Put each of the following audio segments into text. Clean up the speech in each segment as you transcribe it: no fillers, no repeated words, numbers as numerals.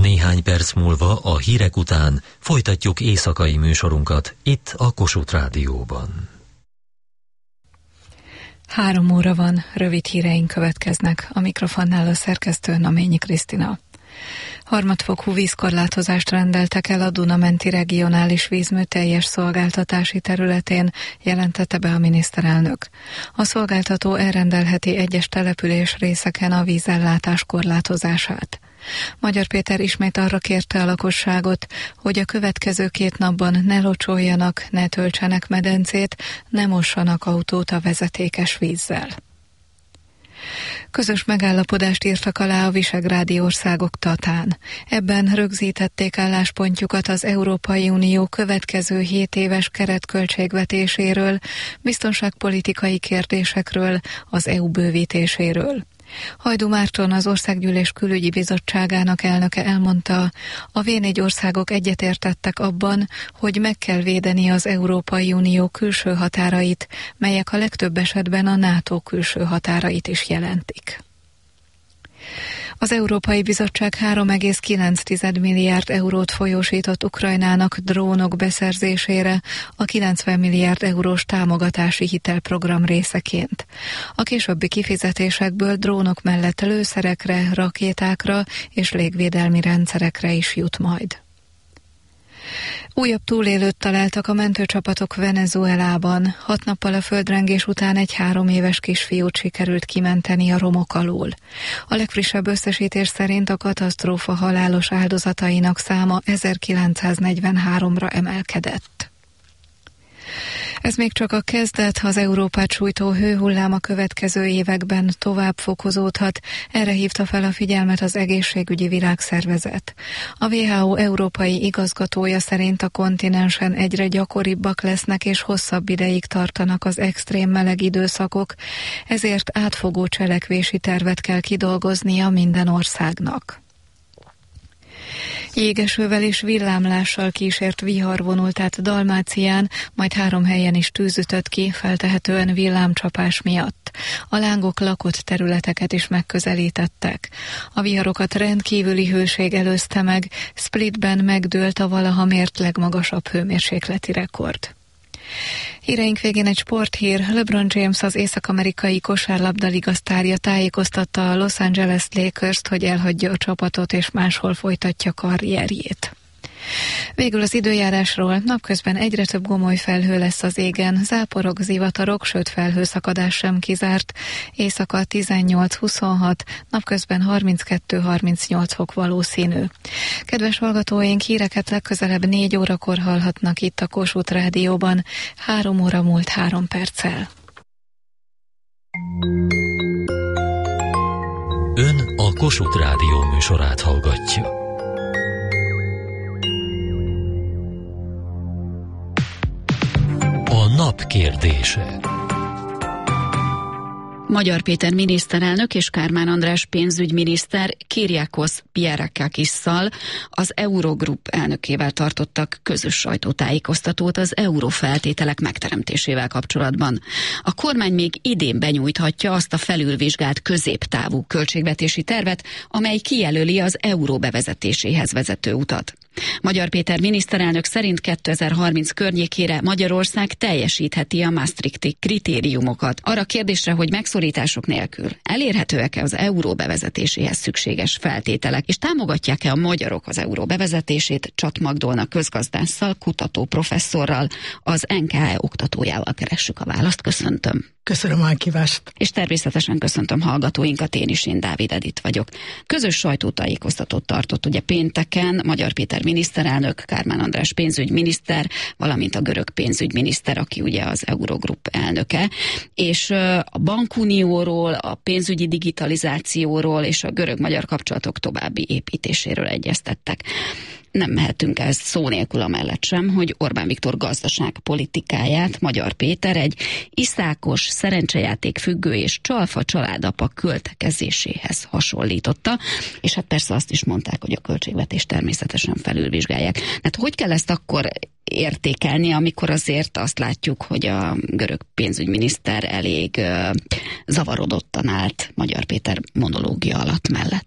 Néhány perc múlva a hírek után folytatjuk éjszakai műsorunkat itt a Kossuth Rádióban. 3 óra van, rövid híreink következnek. A mikrofonnál a szerkesztő Naményi Krisztina. Harmadfokú vízkorlátozást rendeltek el a Duna-menti regionális vízmű teljes szolgáltatási területén, jelentette be a miniszterelnök. A szolgáltató elrendelheti egyes település részeken a vízellátás korlátozását. Magyar Péter ismét arra kérte a lakosságot, hogy a következő 2 napban ne locsoljanak, ne töltsenek medencét, ne mossanak autót a vezetékes vízzel. Közös megállapodást írtak alá a visegrádi országok Tatán. Ebben rögzítették álláspontjukat az Európai Unió következő 7 éves keretköltségvetéséről, biztonságpolitikai kérdésekről, az EU bővítéséről. Hajdú Márton, az Országgyűlés Külügyi Bizottságának elnöke elmondta, a V4 országok egyetértettek abban, hogy meg kell védeni az Európai Unió külső határait, melyek a legtöbb esetben a NATO külső határait is jelentik. Az Európai Bizottság 3,9 milliárd eurót folyósított Ukrajnának drónok beszerzésére a 90 milliárd eurós támogatási hitelprogram részeként. A későbbi kifizetésekből drónok mellett lőszerekre, rakétákra és légvédelmi rendszerekre is jut majd. Újabb túlélőt találtak a mentőcsapatok Venezuelában. 6 nappal a földrengés után egy 3 éves kisfiút sikerült kimenteni a romok alól. A legfrissebb összesítés szerint a katasztrófa halálos áldozatainak száma 1943-ra emelkedett. Ez még csak a kezdet, az Európát sújtó hőhullám a következő években tovább fokozódhat, erre hívta fel a figyelmet az Egészségügyi Világszervezet. A WHO európai igazgatója szerint a kontinensen egyre gyakoribbak lesznek és hosszabb ideig tartanak az extrém meleg időszakok, ezért átfogó cselekvési tervet kell kidolgoznia minden országnak. Jégesővel és villámlással kísért vihar vonult át Dalmácián, majd 3 helyen is tűz ütött ki, feltehetően villámcsapás miatt. A lángok lakott területeket is megközelítettek. A viharokat rendkívüli hőség előzte meg, Splitben megdőlt a valaha mért legmagasabb hőmérsékleti rekord. Híreink végén egy sporthír. LeBron James, az észak-amerikai kosárlabda-liga sztárja tájékoztatta a Los Angeles Lakers-t, hogy elhagyja a csapatot és máshol folytatja karrierjét. Végül az időjárásról. Napközben egyre több gomoly felhő lesz az égen, záporok, zivatarok, sőt felhőszakadás sem kizárt. Éjszaka 18-26, napközben 32-38 fok valószínű. Kedves hallgatóink, híreket legközelebb 4 órakor hallhatnak itt a Kossuth Rádióban, 3 óra múlt 3 perccel. Ön a Kossuth Rádió műsorát hallgatja. A nap kérdése. Magyar Péter miniszterelnök és Kármán András pénzügyminiszter Kyriakos Pierakisszal, az Eurogroup elnökével tartottak közös sajtótájékoztatót az eurófeltételek megteremtésével kapcsolatban. A kormány még idén benyújthatja azt a felülvizsgált középtávú költségvetési tervet, amely kijelöli az euró bevezetéséhez vezető utat. Magyar Péter miniszterelnök szerint 2030 környékére Magyarország teljesítheti a maastrichti kritériumokat. Arra kérdésre, hogy megszorítások nélkül elérhetőek-e az euró bevezetéséhez szükséges feltételek, és támogatják-e a magyarok az euró bevezetését, Csat Magdolna közgazdásszal, kutató professzorral, az NKE oktatójával keressük a választ. Köszöntöm. Köszönöm a meghívást. És természetesen köszöntöm hallgatóinkat, én Dávid Edith vagyok. Közös sajtótájékoztatót tartott ugye pénteken Magyar Péter miniszterelnök, Kármán András pénzügyminiszter, valamint a görög pénzügyminiszter, aki ugye az Eurogroup elnöke, és a bankunióról, a pénzügyi digitalizációról és a görög-magyar kapcsolatok további építéséről egyeztettek. Nem mehetünk el szó nélkül amellett sem, hogy Orbán Viktor gazdaságpolitikáját Magyar Péter egy iszákos, szerencsejáték függő és csalfa családapa költekezéséhez hasonlította, és hát persze azt is mondták, hogy a költségvetést természetesen felülvizsgálják. Hát hogy kell ezt akkor értékelni, amikor azért azt látjuk, hogy a görög pénzügyminiszter elég zavarodottan állt Magyar Péter monológia alatt mellette?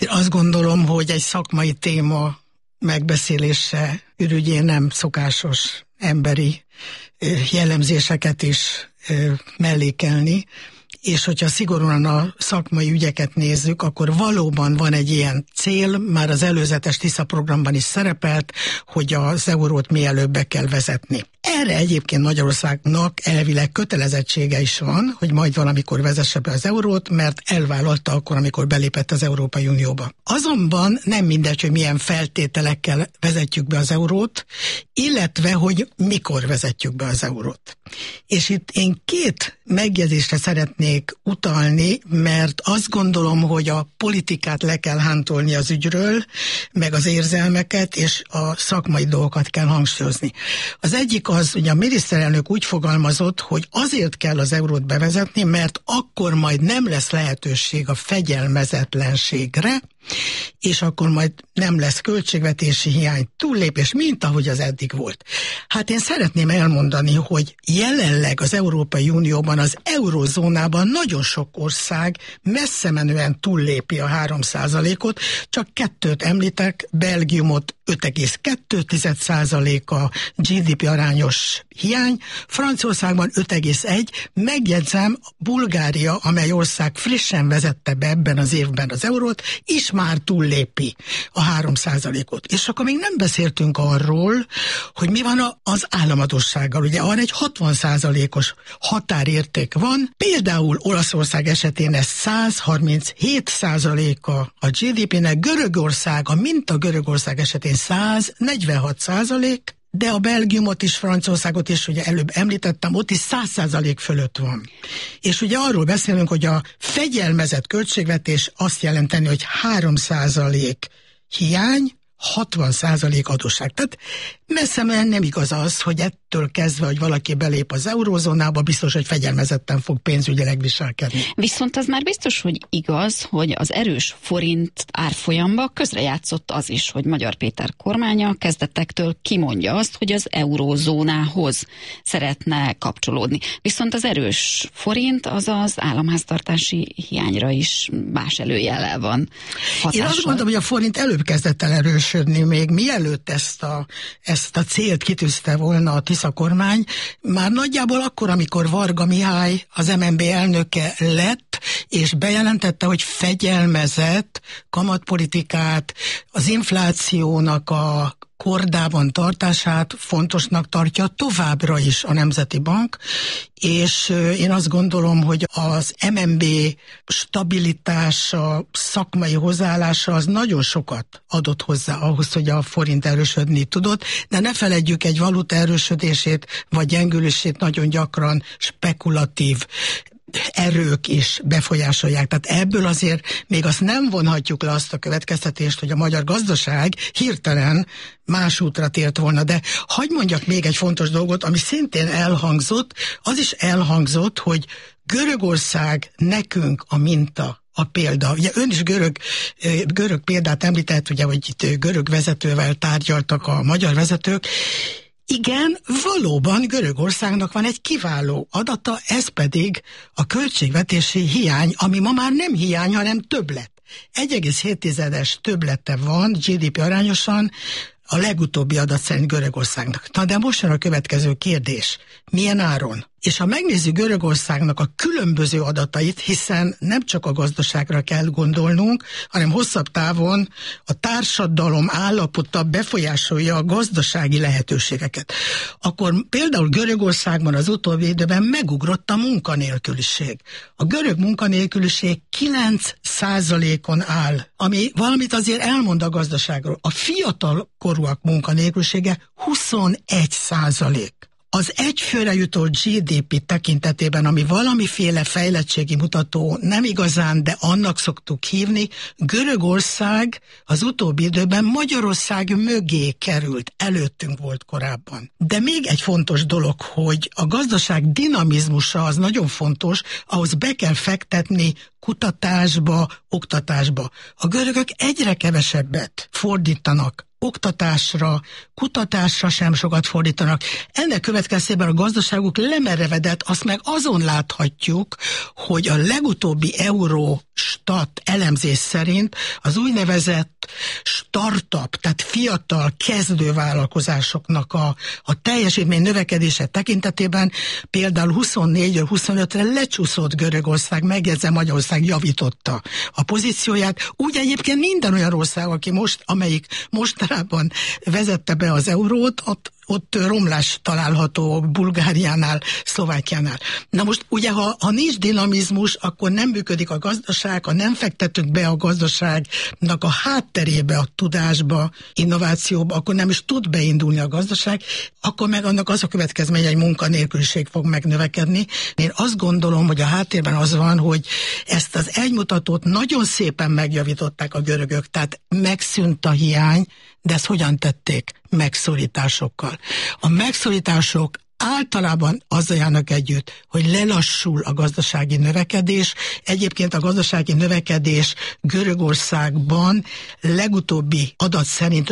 Én azt gondolom, hogy egy szakmai téma megbeszélése ürügyén nem szokásos emberi jellemzéseket is mellékelni, és hogyha szigorúan a szakmai ügyeket nézzük, akkor valóban van egy ilyen cél, már az előzetes Tisza programban is szerepelt, hogy az eurót mielőbb be kell vezetni. Erre egyébként Magyarországnak elvileg kötelezettsége is van, hogy majd valamikor vezesse be az eurót, mert elvállalta akkor, amikor belépett az Európai Unióba. Azonban nem mindegy, hogy milyen feltételekkel vezetjük be az eurót, illetve, hogy mikor vezetjük be az eurót. És itt én két megjegyzésre szeretnék utalni, mert azt gondolom, hogy a politikát le kell hántolni az ügyről, meg az érzelmeket, és a szakmai dolgokat kell hangsúlyozni. Az egyik az, hogy a miniszterelnök úgy fogalmazott, hogy azért kell az eurót bevezetni, mert akkor majd nem lesz lehetőség a fegyelmezetlenségre, és akkor majd nem lesz költségvetési hiány, túllépés, mint ahogy az eddig volt. Hát én szeretném elmondani, hogy jelenleg az Európai Unióban, az eurozónában nagyon sok ország messze menően túllépi a 3%-ot, csak kettőt említek, Belgiumot 5,2% a GDP arányos hiány, Franciaországban 5,1, megjegyzem, Bulgária, amely ország frissen vezette be ebben az évben az eurót, is már túllépi a 3%-ot. És akkor még nem beszéltünk arról, hogy mi van az államadóssággal. Ugye arra egy 60%-os határérték van, például Olaszország esetén ez 137% a GDP-nek, Görögország, a minta Görögország esetén 146%, de a Belgiumot is, Franciaországot is, ugye előbb említettem, ott is 100% fölött van. És ugye arról beszélünk, hogy a fegyelmezett költségvetés azt jelenteni, hogy 3% hiány, 60% adósság. Tehát messze nem igaz az, hogy ettől kezdve, hogy valaki belép az eurózónába, biztos, hogy fegyelmezetten fog pénzügyileg viselkedni. Viszont az már biztos, hogy igaz, hogy az erős forint árfolyamba közrejátszott az is, hogy Magyar Péter kormánya kezdetektől kimondja azt, hogy az eurózónához szeretne kapcsolódni. Viszont az erős forint az az államháztartási hiányra is más előjellel van hatással. Én azt mondom, hogy a forint előbb kezdett el erősödni, még mielőtt ezt a célt kitűzte volna a Tisza kormány, már nagyjából akkor, amikor Varga Mihály az MNB elnöke lett, és bejelentette, hogy fegyelmezett kamatpolitikát, az inflációnak a kordában tartását fontosnak tartja továbbra is a Nemzeti Bank, és én azt gondolom, hogy az MNB stabilitása, szakmai hozzáállása az nagyon sokat adott hozzá ahhoz, hogy a forint erősödni tudott, de ne feledjük, egy valuta erősödését vagy gyengülését nagyon gyakran spekulatív erők is befolyásolják. Tehát ebből azért még azt nem vonhatjuk le azt a következtetést, hogy a magyar gazdaság hirtelen más útra tért volna. De hadd mondjak még egy fontos dolgot, ami szintén elhangzott, az is elhangzott, hogy Görögország nekünk a minta, a példa. Ugye ön is görög példát említett, ugye, hogy itt görög vezetővel tárgyaltak a magyar vezetők. Igen, valóban Görögországnak van egy kiváló adata, ez pedig a költségvetési hiány, ami ma már nem hiány, hanem többlet. 1,7-es többlete van GDP arányosan a legutóbbi adat szerint Görögországnak. Na de most jön a következő kérdés. Milyen áron? És ha megnézzük Görögországnak a különböző adatait, hiszen nem csak a gazdaságra kell gondolnunk, hanem hosszabb távon a társadalom állapota befolyásolja a gazdasági lehetőségeket. Akkor például Görögországban az utóbbi időben megugrott a munkanélküliség. A görög munkanélküliség 9%-on áll, ami valamit azért elmond a gazdaságról. A fiatal korúak munkanélkülisége 21%. Az egyfőre jutó GDP tekintetében, ami valamiféle fejlettségi mutató nem igazán, de annak szoktuk hívni, Görögország az utóbbi időben Magyarország mögé került, előttünk volt korábban. De még egy fontos dolog, hogy a gazdaság dinamizmusa az nagyon fontos, ahhoz be kell fektetni kutatásba, oktatásba. A görögök egyre kevesebbet fordítanak oktatásra, kutatásra sem sokat fordítanak. Ennek következtében a gazdaságuk lemerevedett, azt meg azon láthatjuk, hogy a legutóbbi Eurostat elemzés szerint az úgynevezett startup, tehát fiatal kezdővállalkozásoknak a teljesítmény növekedése tekintetében például 24-ről 25-re lecsúszott Görögország, megjegyzem, Magyarország javította a pozícióját. Úgy egyébként minden olyan ország, amelyik mostanában vezette be az eurót, ott romlás található Bulgáriánál, Szlovákiánál. Na most ugye, ha nincs dinamizmus, akkor nem működik a gazdaság, ha nem fektetünk be a gazdaságnak a hátterébe, a tudásba, innovációba, akkor nem is tud beindulni a gazdaság, akkor meg annak az a következménye, hogy munkanélküliség fog megnövekedni. Én azt gondolom, hogy a háttérben az van, hogy ezt az egymutatót nagyon szépen megjavították a görögök, tehát megszűnt a hiány, de ezt hogyan tették? Megszorításokkal. A megszorítások általában azzal járnak együtt, hogy lelassul a gazdasági növekedés. Egyébként a gazdasági növekedés Görögországban legutóbbi adat szerint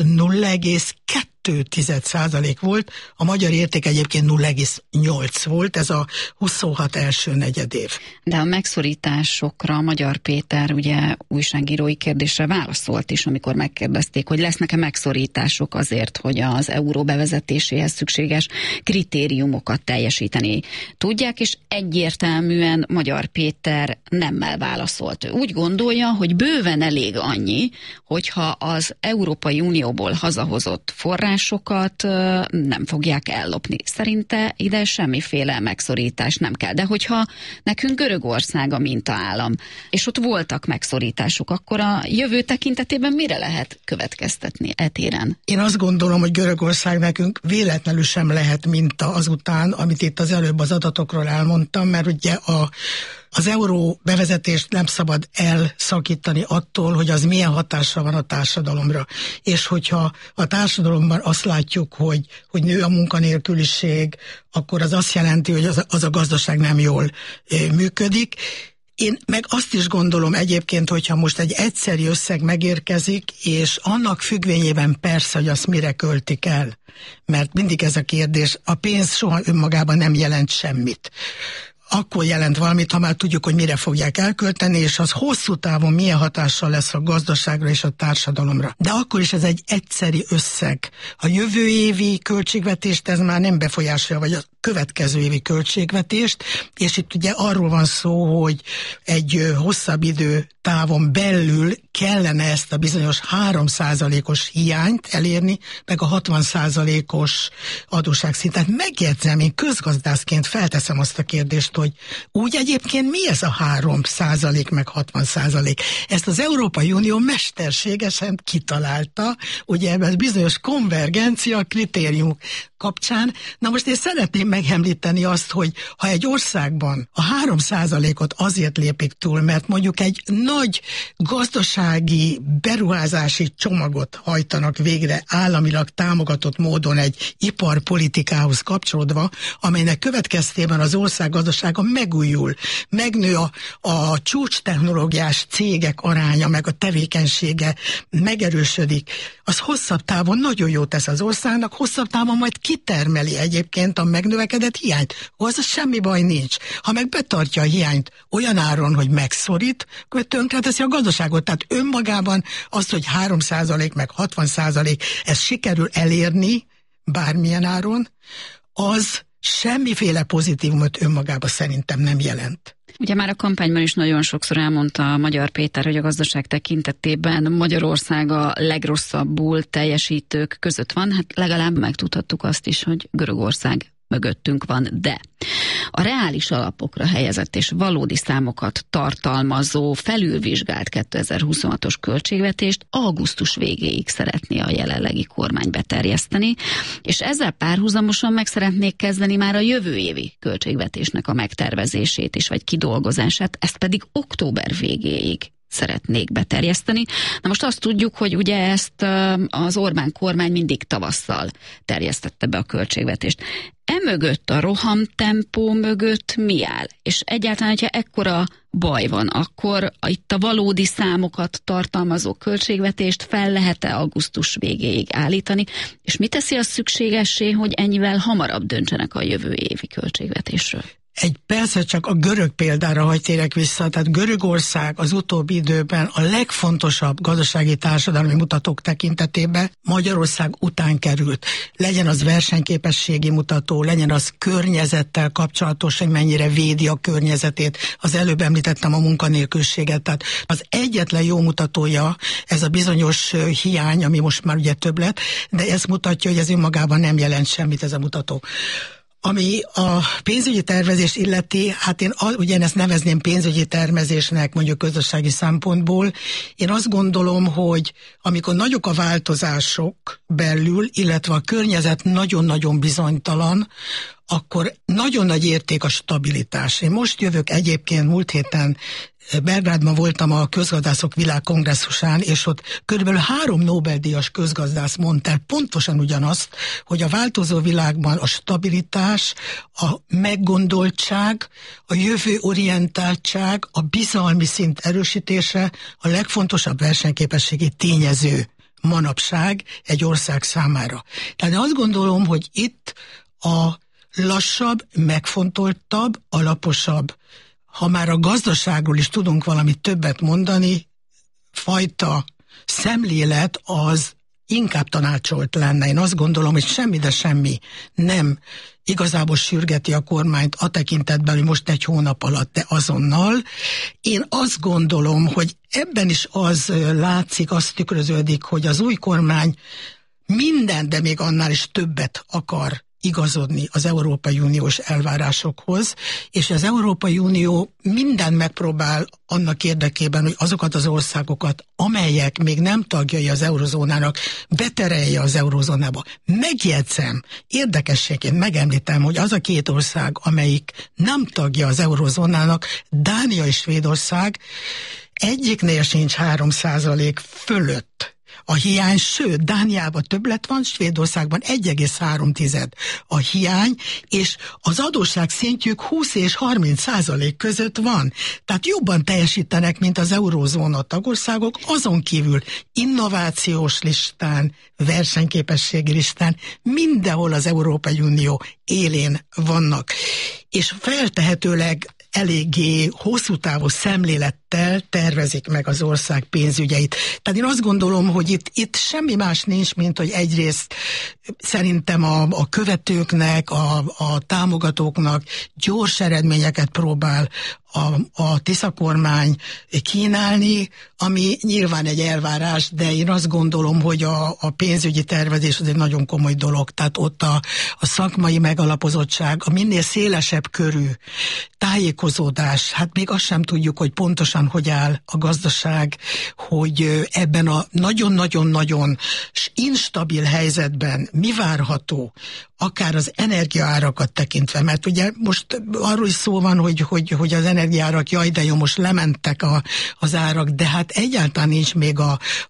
0,2% volt, a magyar érték egyébként 0,8 volt, ez a 26 első negyedév. De a megszorításokra Magyar Péter ugye újságírói kérdésre válaszolt is, amikor megkérdezték, hogy lesznek-e megszorítások azért, hogy az euró bevezetéséhez szükséges kritériumokat teljesíteni tudják, és egyértelműen Magyar Péter nemmel válaszolt. Ő úgy gondolja, hogy bőven elég annyi, hogyha az Európai Unióból hazahozott forrásokat nem fogják ellopni. Szerinte ide semmiféle megszorítás nem kell. De hogyha nekünk Görögország a mintaállam, és ott voltak megszorítások, akkor a jövő tekintetében mire lehet következtetni e téren? Én azt gondolom, hogy Görögország nekünk véletlenül sem lehet minta azután, amit itt az előbb az adatokról elmondtam, mert ugye az euró bevezetést nem szabad elszakítani attól, hogy az milyen hatással van a társadalomra. És hogyha a társadalomban azt látjuk, hogy nő a munkanélküliség, akkor az azt jelenti, hogy az a gazdaság nem jól működik. Én meg azt is gondolom egyébként, hogyha most egy egyszeri összeg megérkezik, és annak függvényében persze, hogy azt mire költik el. Mert mindig ez a kérdés, a pénz soha önmagában nem jelent semmit. Akkor jelent valamit, ha már tudjuk, hogy mire fogják elkölteni, és az hosszú távon milyen hatással lesz a gazdaságra és a társadalomra. De akkor is ez egy egyszeri összeg. A jövő évi költségvetést ez már nem befolyásolja, vagy a következő évi költségvetést, és itt ugye arról van szó, hogy egy hosszabb idő távon belül kellene ezt a bizonyos 3%-os hiányt elérni, meg a 60%-os adósságszintet. Megjegyzem, én közgazdászként felteszem azt a kérdést, hogy úgy egyébként mi ez a 3% meg 60%? Ezt az Európai Unió mesterségesen kitalálta, ugye ez bizonyos konvergencia kritériumok kapcsán. Na most én szeretném megemlíteni azt, hogy ha egy országban a 3%-ot azért lépik túl, mert mondjuk egy nagy gazdasági beruházási csomagot hajtanak végre államilag támogatott módon egy iparpolitikához kapcsolódva, amelynek következtében az ország gazdasága megújul, megnő a csúcstechnológiás cégek aránya, meg a tevékenysége megerősödik, az hosszabb távon nagyon jót tesz az országnak, hosszabb távon majd kitermeli egyébként a megnövekedett hiányt. Az semmi baj nincs. Ha meg betartja a hiányt olyan áron, hogy megszorít, akkor tönkreteszi a gazdaságot. Tehát önmagában azt, hogy 3% meg 60% ezt sikerül elérni bármilyen áron, az semmiféle pozitívumot önmagában szerintem nem jelent. Ugye már a kampányban is nagyon sokszor elmondta Magyar Péter, hogy a gazdaság tekintetében Magyarország a legrosszabbul teljesítők között van. Hát legalább megtudhattuk azt is, hogy Görögország mögöttünk van, de a reális alapokra helyezett és valódi számokat tartalmazó felülvizsgált 2026-os költségvetést augusztus végéig szeretné a jelenlegi kormány beterjeszteni, és ezzel párhuzamosan meg szeretnék kezdeni már a jövő évi költségvetésnek a megtervezését is, vagy kidolgozását, ezt pedig október végéig szeretnék beterjeszteni. Na most azt tudjuk, hogy ugye ezt az Orbán kormány mindig tavasszal terjesztette be a költségvetést. Emögött, a rohamtempó mögött mi áll? És egyáltalán, hogyha ekkora baj van, akkor itt a valódi számokat tartalmazó költségvetést fel lehet-e augusztus végéig állítani? És mi teszi azt szükségessé, hogy ennyivel hamarabb döntsenek a jövő évi költségvetésről? Persze csak a görög példára hagy térek vissza, tehát Görögország az utóbbi időben a legfontosabb gazdasági társadalmi mutatók tekintetében Magyarország után került. Legyen az versenyképességi mutató, legyen az környezettel kapcsolatos, hogy mennyire védi a környezetét. Az előbb említettem a munkanélküliséget, tehát az egyetlen jó mutatója ez a bizonyos hiány, ami most már ugye több lett, de ez mutatja, hogy ez önmagában nem jelent semmit ez a mutató. Ami a pénzügyi tervezést illeti, hát én ugyanezt nevezném pénzügyi tervezésnek mondjuk gazdasági szempontból. Én azt gondolom, hogy amikor nagyok a változások belül, illetve a környezet nagyon-nagyon bizonytalan, akkor nagyon nagy érték a stabilitás. Én most jövök egyébként múlt héten Belgrádban voltam a közgazdászok világkongresszusán, és ott körülbelül 3 Nobel-díjas közgazdász mondta el pontosan ugyanazt, hogy a változó világban a stabilitás, a meggondoltság, a jövőorientáltság, a bizalmi szint erősítése a legfontosabb versenyképességi tényező manapság egy ország számára. Tehát azt gondolom, hogy itt a lassabb, megfontoltabb, alaposabb, ha már a gazdaságról is tudunk valamit többet mondani, fajta szemlélet az inkább tanácsolt lenne. Én azt gondolom, hogy semmi, de semmi nem igazából sürgeti a kormányt a tekintetben, hogy most 1 hónap alatt, de azonnal. Én azt gondolom, hogy ebben is az látszik, az tükröződik, hogy az új kormány minden, de még annál is többet akar igazodni az Európai Uniós elvárásokhoz, és az Európai Unió mindent megpróbál annak érdekében, hogy azokat az országokat, amelyek még nem tagjai az eurozónának, beterelje az eurozónába. Megjegyzem, érdekességként megemlítem, hogy az a 2 ország, amelyik nem tagja az eurozónának, Dánia és Svédország, egyiknél sincs 3% fölött a hiány, sőt, Dániában többlet van, Svédországban 1,3 a hiány, és az adósság szintjük 20 és 30% között van. Tehát jobban teljesítenek, mint az eurózóna tagországok, azon kívül innovációs listán, versenyképességi listán, mindenhol az Európai Unió élén vannak. És feltehetőleg eléggé hosszú távú szemlélettel tervezik meg az ország pénzügyeit. Tehát én azt gondolom, hogy itt semmi más nincs, mint hogy egyrészt szerintem a követőknek, a támogatóknak gyors eredményeket próbál a Tisza kormány kínálni, ami nyilván egy elvárás, de én azt gondolom, hogy a pénzügyi tervezés az egy nagyon komoly dolog. Tehát ott a szakmai megalapozottság, a minél szélesebb körű tájékozódás, hát még azt sem tudjuk, hogy pontosan hogy áll a gazdaság, hogy ebben a nagyon-nagyon-nagyon instabil helyzetben mi várható, akár az energiaárakat tekintve, mert ugye most arról is szó van, hogy az energiaárak, jaj, de jó, most lementek az árak, de hát egyáltalán nincs még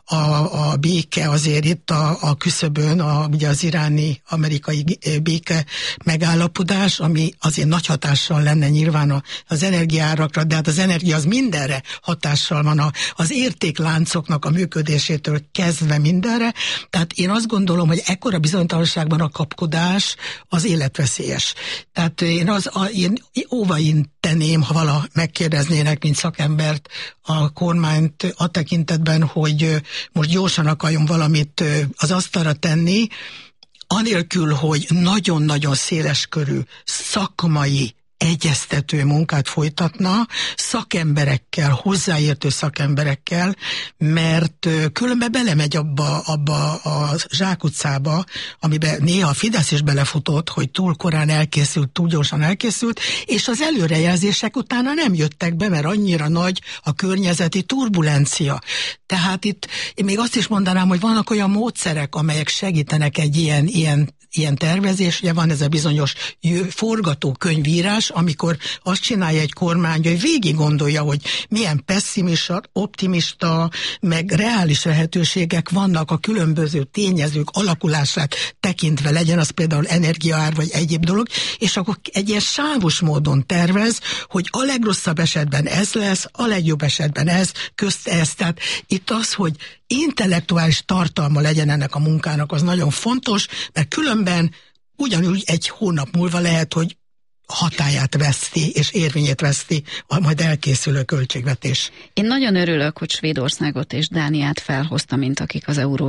a béke azért itt a küszöbön, ugye az iráni-amerikai béke megállapodás, ami azért nagy hatással lenne nyilván az energiaárakra, de hát az energia az mindenre hatással van, az értékláncoknak a működésétől kezdve mindenre, tehát én azt gondolom, hogy ekkora bizonytalanságban a kapkodás az életveszélyes. Tehát én óvainteném, ha vala megkérdeznének, mint szakembert, a kormányt a tekintetben, hogy most gyorsan akarjon valamit az asztalra tenni, anélkül, hogy nagyon-nagyon széleskörű szakmai egyeztető munkát folytatna szakemberekkel, hozzáértő szakemberekkel, mert különben belemegy abba a zsákutcába, amiben néha a Fidesz is belefutott, hogy túl korán elkészült, túl gyorsan elkészült, és az előrejelzések utána nem jöttek be, mert annyira nagy a környezeti turbulencia. Tehát itt én még azt is mondanám, hogy vannak olyan módszerek, amelyek segítenek egy ilyen ilyen tervezés, ugye van ez a bizonyos forgatókönyvírás, amikor azt csinálja egy kormány, hogy végig gondolja, hogy milyen pessimista, optimista, meg reális lehetőségek vannak a különböző tényezők alakulását tekintve, legyen az például energiaár vagy egyéb dolog, és akkor egy ilyen sávos módon tervez, hogy a legrosszabb esetben ez lesz, a legjobb esetben ez, közt ez. Tehát itt az, hogy intellektuális tartalma legyen ennek a munkának, az nagyon fontos, mert különben ugyanúgy egy hónap múlva lehet, hogy hatályát veszti és érvényét veszti a majd elkészülő költségvetés. Én nagyon örülök, hogy Svédországot és Dániát felhozta, mint akik az euró